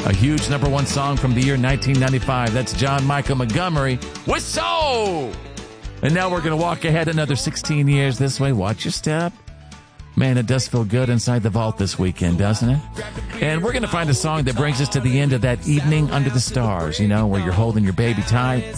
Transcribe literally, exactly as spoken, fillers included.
A huge number one song from the year nineteen ninety-five. That's John Michael Montgomery with Soul. And now we're going to walk ahead another sixteen years this way. Watch your step. Man, it does feel good inside the vault this weekend, doesn't it? And we're going to find a song that brings us to the end of that evening under the stars, you know, where you're holding your baby tight,